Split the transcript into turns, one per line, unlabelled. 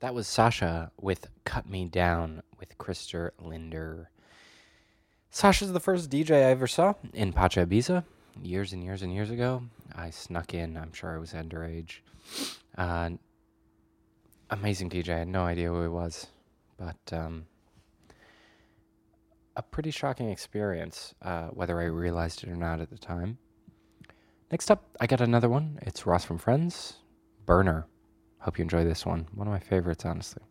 That was Sasha with Cut Me Down with Krister Linder. Sasha's the first DJ I ever saw in Pacha Ibiza years and years and years ago. I snuck in. I'm sure I was underage. Amazing DJ. I had no idea who he was. But a pretty shocking experience, whether I realized it or not at the time. Next up, I got another one. It's Ross from Friends, Burner. Hope you enjoy this one. One of my favorites, honestly.